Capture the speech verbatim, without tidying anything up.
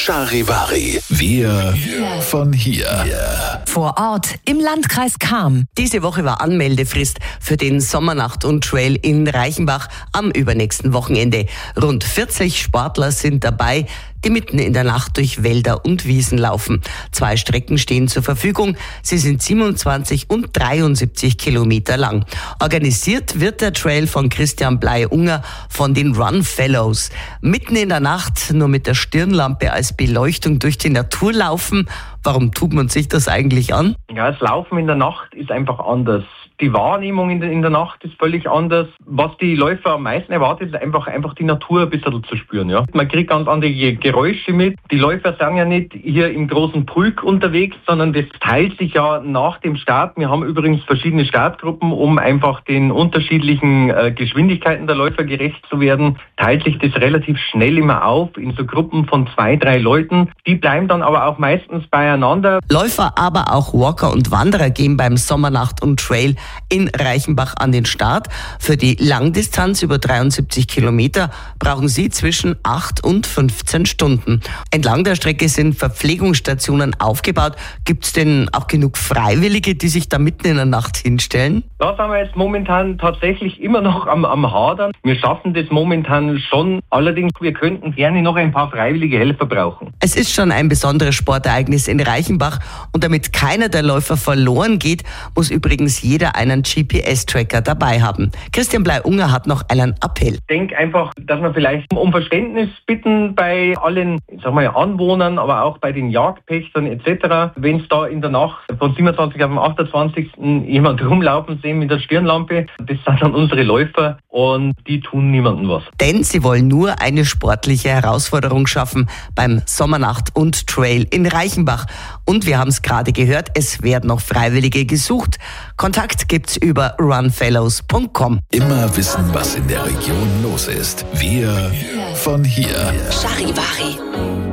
Charivari. Wir von hier. Vor Ort im Landkreis Cham. Diese Woche war Anmeldefrist für den Sommernacht- und Trail in Reichenbach am übernächsten Wochenende. Rund vierzig Sportler sind dabei, die mitten in der Nacht durch Wälder und Wiesen laufen. Zwei Strecken stehen zur Verfügung. Sie sind siebenundzwanzig und dreiundsiebzig Kilometer lang. Organisiert wird der Trail von Christian Bley-Unger von den Run Fellows. Mitten in der Nacht nur mit der Stirnlampe als Beleuchtung durch die Natur laufen. Warum tut man sich das eigentlich an? Ja, das Laufen in der Nacht ist einfach anders. Die Wahrnehmung in der, in der Nacht ist völlig anders. Was die Läufer am meisten erwartet, ist einfach, einfach die Natur ein bisschen zu spüren. Ja. Man kriegt ganz andere Geräusche mit. Die Läufer sind ja nicht hier im großen Pulk unterwegs, sondern das teilt sich ja nach dem Start. Wir haben übrigens verschiedene Startgruppen, um einfach den unterschiedlichen äh, Geschwindigkeiten der Läufer gerecht zu werden. Teilt sich das relativ schnell immer auf in so Gruppen von zwei, drei Leuten. Die bleiben dann aber auch meistens beieinander. Läufer, aber auch Walker und Wanderer gehen beim Sommernacht- und Trail in Reichenbach an den Start. Für die Langdistanz über dreiundsiebzig Kilometer brauchen sie zwischen acht und fünfzehn Stunden. Entlang der Strecke sind Verpflegungsstationen aufgebaut. Gibt es denn auch genug Freiwillige, die sich da mitten in der Nacht hinstellen? Da sind wir jetzt momentan tatsächlich immer noch am, am Hadern. Wir schaffen das momentan schon. Allerdings, wir könnten gerne noch ein paar freiwillige Helfer brauchen. Es ist schon ein besonderes Sportereignis in Reichenbach und damit keiner der Läufer verloren geht, muss übrigens jeder einen G P S-Tracker dabei haben. Christian Bley-Unger hat noch einen Appell. Ich denke einfach, dass wir vielleicht um Verständnis bitten bei allen, ich sag mal, Anwohnern, aber auch bei den Jagdpächtern et cetera. Wenn es da in der Nacht von siebenundzwanzig auf den achtundzwanzigsten jemand rumlaufen sehen mit der Stirnlampe, das sind dann unsere Läufer und die tun niemandem was. Denn sie wollen nur eine sportliche Herausforderung schaffen beim Sommernacht- und Trail in Reichenbach. Und wir haben es gerade gehört, es werden noch Freiwillige gesucht. Kontakt gibt's über run fellows punkt com. Immer wissen, was in der Region los ist. Wir von hier. Charivari.